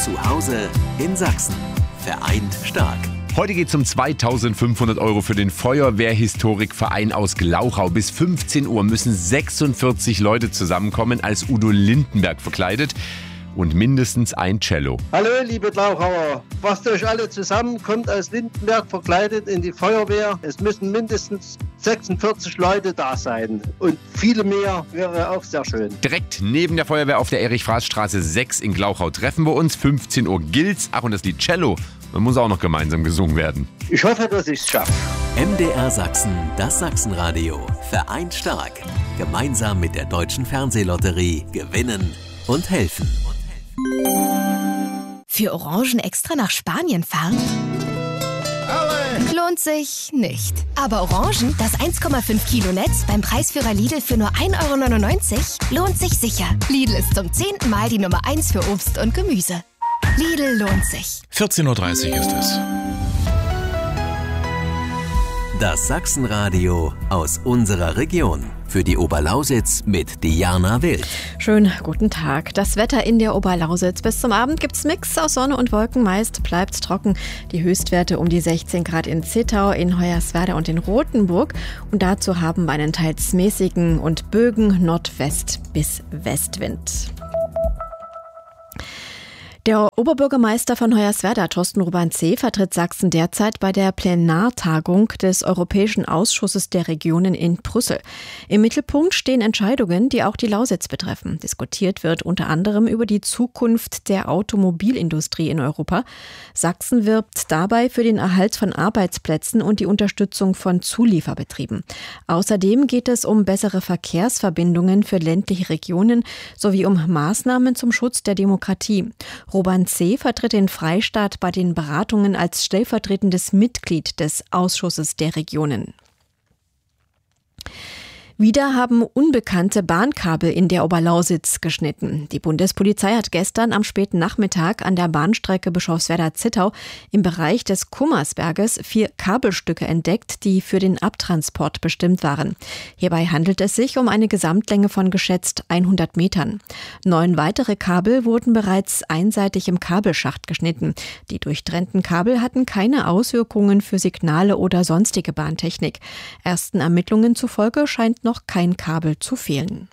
Zu Hause in Sachsen. Vereint stark. Heute geht es um 2.500 € für den Feuerwehrhistorikverein aus Glauchau. Bis 15 Uhr müssen 46 Leute zusammenkommen, als Udo Lindenberg verkleidet. Und mindestens ein Cello. Hallo liebe Glauchauer, fasst euch alle zusammen, kommt als Lindenberg verkleidet in die Feuerwehr. Es müssen mindestens 46 Leute da sein und viele mehr wäre auch sehr schön. Direkt neben der Feuerwehr auf der Erich-Fraß-Straße 6 in Glauchau treffen wir uns. 15 Uhr gilt's. Ach, und das Lied Cello, das muss auch noch gemeinsam gesungen werden. Ich hoffe, dass ich es schaffe. MDR Sachsen, das Sachsenradio. Vereint stark. Gemeinsam mit der Deutschen Fernsehlotterie gewinnen und helfen. Für Orangen extra nach Spanien fahren? Lohnt sich nicht. Aber Orangen, das 1,5 Kilo Netz beim Preisführer Lidl für nur 1,99 € lohnt sich sicher. Lidl ist zum 10. Mal die Nummer 1 für Obst und Gemüse. Lidl lohnt sich. 14.30 Uhr ist es. Das Sachsenradio aus unserer Region. Für die Oberlausitz mit Diana Wild. Schönen guten Tag. Das Wetter in der Oberlausitz. Bis zum Abend gibt's Mix aus Sonne und Wolken. Meist bleibt's trocken. Die Höchstwerte um die 16 Grad in Zittau, in Hoyerswerda und in Rothenburg. Und dazu haben wir einen teils mäßigen und bögen Nordwest- bis Westwind. Der Oberbürgermeister von Hoyerswerda, Thorsten Ruban-Zeh, vertritt Sachsen derzeit bei der Plenartagung des Europäischen Ausschusses der Regionen in Brüssel. Im Mittelpunkt stehen Entscheidungen, die auch die Lausitz betreffen. Diskutiert wird unter anderem über die Zukunft der Automobilindustrie in Europa. Sachsen wirbt dabei für den Erhalt von Arbeitsplätzen und die Unterstützung von Zulieferbetrieben. Außerdem geht es um bessere Verkehrsverbindungen für ländliche Regionen sowie um Maßnahmen zum Schutz der Demokratie. Ruban-Zeh vertritt den Freistaat bei den Beratungen als stellvertretendes Mitglied des Ausschusses der Regionen. Wieder haben unbekannte Bahnkabel in der Oberlausitz geschnitten. Die Bundespolizei hat gestern am späten Nachmittag an der Bahnstrecke Bischofswerda-Zittau im Bereich des Kummersberges 4 Kabelstücke entdeckt, die für den Abtransport bestimmt waren. Hierbei handelt es sich um eine Gesamtlänge von geschätzt 100 Metern. 9 weitere Kabel wurden bereits einseitig im Kabelschacht geschnitten. Die durchtrennten Kabel hatten keine Auswirkungen für Signale oder sonstige Bahntechnik. Ersten Ermittlungen zufolge scheint noch kein Kabel zu fehlen.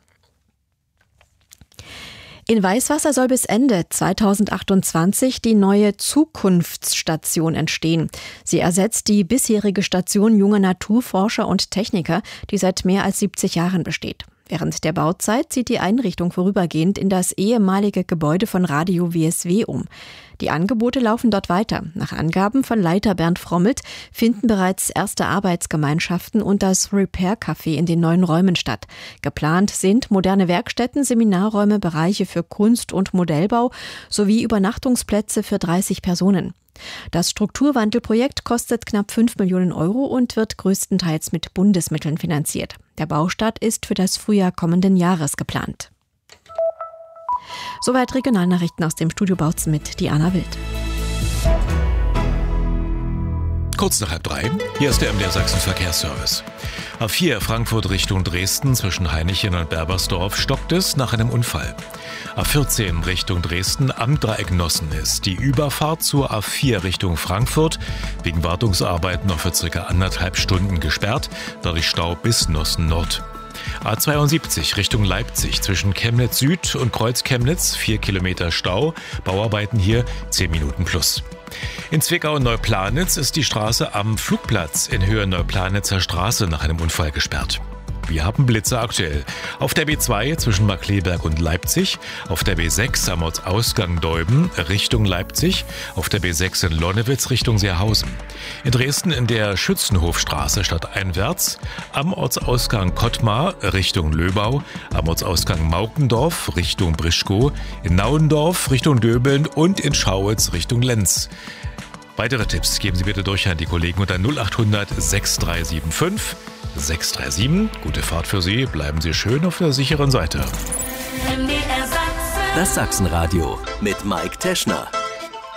In Weißwasser soll bis Ende 2028 die neue Zukunftsstation entstehen. Sie ersetzt die bisherige Station junger Naturforscher und Techniker, die seit mehr als 70 Jahren besteht. Während der Bauzeit zieht die Einrichtung vorübergehend in das ehemalige Gebäude von Radio WSW um. Die Angebote laufen dort weiter. Nach Angaben von Leiter Bernd Frommelt finden bereits erste Arbeitsgemeinschaften und das Repair-Café in den neuen Räumen statt. Geplant sind moderne Werkstätten, Seminarräume, Bereiche für Kunst- und Modellbau sowie Übernachtungsplätze für 30 Personen. Das Strukturwandelprojekt kostet knapp 5 Millionen € und wird größtenteils mit Bundesmitteln finanziert. Der Baustart ist für das Frühjahr kommenden Jahres geplant. Soweit Regionalnachrichten aus dem Studio Bautzen mit Diana Wild. Kurz nach 2:30. Hier ist der MDR Sachsen Verkehrsservice. A4 Frankfurt Richtung Dresden zwischen Hainichen und Berbersdorf stockt es nach einem Unfall. A14 Richtung Dresden am Dreieck Nossen ist die Überfahrt zur A4 Richtung Frankfurt wegen Wartungsarbeiten noch für ca. 1,5 Stunden gesperrt, dadurch Stau bis Nossen Nord. A72 Richtung Leipzig zwischen Chemnitz Süd und Kreuz Chemnitz 4 Kilometer Stau, Bauarbeiten hier 10 Minuten plus. In Zwickau-Neuplanitz ist die Straße am Flugplatz in Höhe Neuplanitzer Straße nach einem Unfall gesperrt. Wir haben Blitze aktuell. Auf der B2 zwischen Markkleeberg und Leipzig, auf der B6 am Ortsausgang Deuben Richtung Leipzig, auf der B6 in Lonnewitz Richtung Seerhausen. In Dresden in der Schützenhofstraße stadteinwärts, am Ortsausgang Kottmar Richtung Löbau, am Ortsausgang Maukendorf Richtung Brischkow, in Nauendorf Richtung Döbeln und in Schauitz Richtung Lenz. Weitere Tipps geben Sie bitte durch an die Kollegen unter 0800 6375 637. Gute Fahrt für Sie, bleiben Sie schön auf der sicheren Seite. Das Sachsenradio mit Mike Teschner.